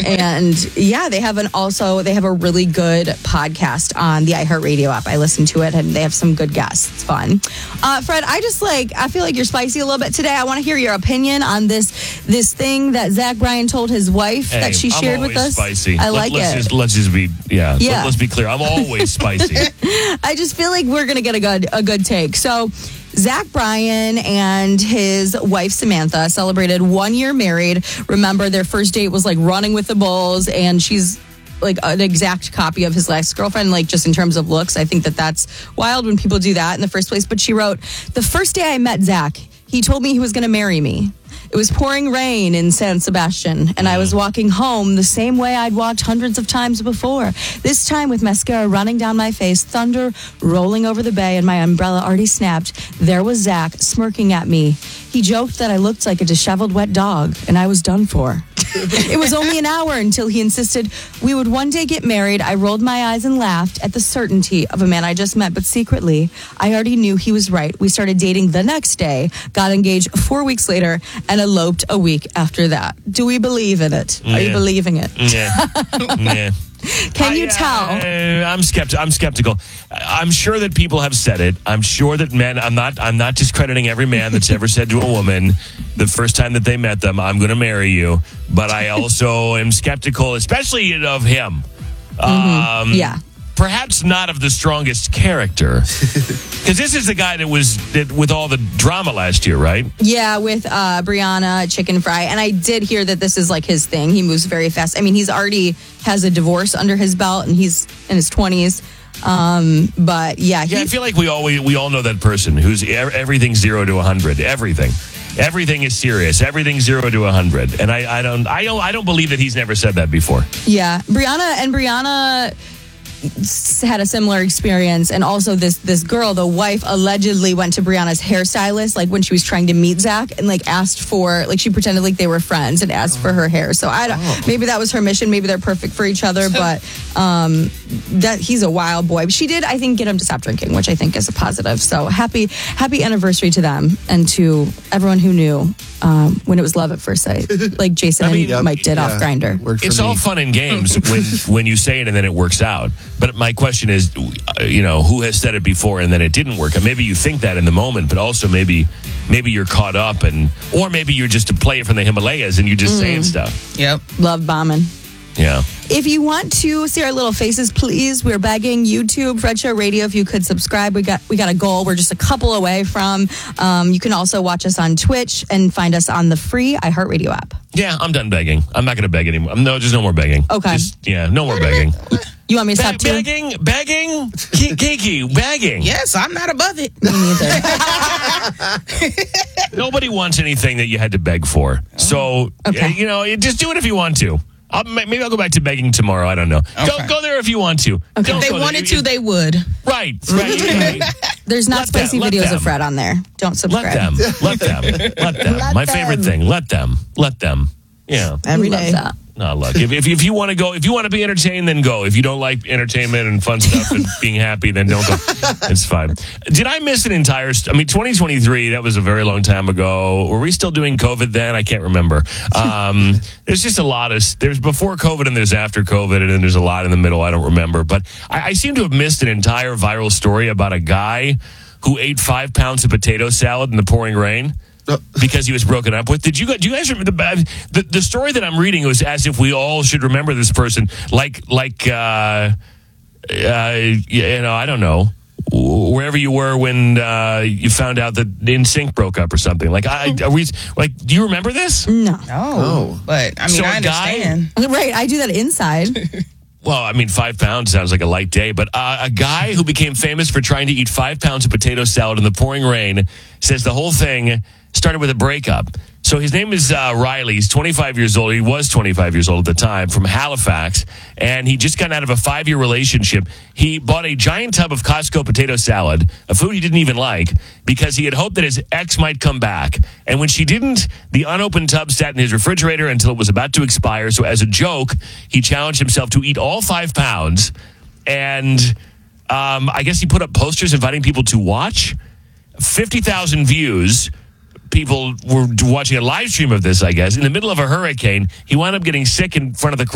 And yeah, they have a really good podcast on the iHeartRadio app. I listen to it and they have some good guests. It's fun. Fred, I feel like you're spicy a little bit today. I want to hear your opinion on this thing that Zach Bryan told his wife that she shared with us. Spicy. Let's just be Let's be clear. I'm always spicy. I just feel like we're gonna get a good take. So Zach Bryan and his wife Samantha celebrated 1 year married. Remember, their first date was like running with the bulls, and she's like an exact copy of his last girlfriend, like just in terms of looks. I think that's wild when people do that in the first place. But she wrote, "The first day I met Zach, he told me he was going to marry me. It was pouring rain in San Sebastian, and I was walking home the same way I'd walked hundreds of times before. This time with mascara running down my face, thunder rolling over the bay, and my umbrella already snapped. There was Zach smirking at me. He joked that I looked like a disheveled wet dog, and I was done for. It was only an hour until he insisted we would one day get married. I rolled my eyes and laughed at the certainty of a man I just met, but secretly, I already knew he was right. We started dating the next day, got engaged 4 weeks later, and eloped a week after that. Do we believe in it? Are you believing it? Yeah. Can you tell? I'm skeptical. I'm sure that people have said it. I'm sure that men. I'm not discrediting every man that's ever said to a woman the first time that they met them, "I'm going to marry you." But I also am skeptical, especially of him. Yeah. Perhaps not of the strongest character, because this is the guy that with all the drama last year, right? Yeah, with Brianna Chicken Fry, and I did hear that this is like his thing. He moves very fast. I mean, he's already has a divorce under his belt, and he's in his 20s. But yeah, I feel like we all know that person who's everything 0 to 100. Everything is serious. Everything 0 to 100, and I don't believe that he's never said that before. Yeah, Brianna had a similar experience, and also this girl, the wife, allegedly went to Brianna's hairstylist like when she was trying to meet Zach, and like asked for, like, she pretended like they were friends and asked for her hair. So I don't, maybe that was her mission. Maybe they're perfect for each other, but that he's a wild boy. But she did, I think, get him to stop drinking, which I think is a positive. So happy anniversary to them and to everyone who knew when it was love at first sight, like Jason and Mike did off Grindr. It's all fun and games when you say it and then it works out. But my question is, who has said it before and then it didn't work? And maybe you think that in the moment, but also maybe you're caught up, or maybe you're just a player from the Himalayas and you're just saying stuff. Yep. Love bombing. Yeah. If you want to see our little faces, please, we're begging YouTube, Fred Show Radio. If you could subscribe, we got a goal. We're just a couple away from. You can also watch us on Twitch and find us on the free iHeartRadio app. Yeah, I'm done begging. I'm not going to beg anymore. No, just no more begging. Okay. No more begging. You want me to stop too? Begging? Kiki, begging. Yes, I'm not above it. Me neither. Nobody wants anything that you had to beg for. So, just do it if you want to. Maybe I'll go back to begging tomorrow. I don't know. Okay. Go there if you want to. Okay. If they wanted to, they would. Right. There's not spicy videos of Fred on there. Don't subscribe. Let them. My favorite thing. Let them. Yeah. Every day. Love that. No, look, if you want to go, if you want to be entertained, then go. If you don't like entertainment and fun stuff and being happy, then don't go. It's fine. Did I miss an entire... 2023, that was a very long time ago. Were we still doing COVID then? I can't remember. There's just a lot of... There's before COVID and there's after COVID, and then there's a lot in the middle. I don't remember. But I seem to have missed an entire viral story about a guy who ate 5 pounds of potato salad in the pouring rain. Because he was broken up with. Do you guys remember the story that I'm reading? Was as if we all should remember this person, like I don't know, wherever you were when you found out that NSYNC broke up or something. Do you remember this? No. But I mean, I understand. Right, I do that inside. Well, 5 pounds sounds like a light day, but a guy who became famous for trying to eat 5 pounds of potato salad in the pouring rain says the whole thing started with a breakup. So his name is Riley. He's 25 years old. He was 25 years old at the time, from Halifax. And he just got out of a 5-year relationship. He bought a giant tub of Costco potato salad, a food he didn't even like, because he had hoped that his ex might come back. And when she didn't, the unopened tub sat in his refrigerator until it was about to expire. So as a joke, he challenged himself to eat all 5 pounds. And I guess he put up posters inviting people to watch. 50,000 views. People were watching a live stream of this, I guess. In the middle of a hurricane, he wound up getting sick in front of the crowd.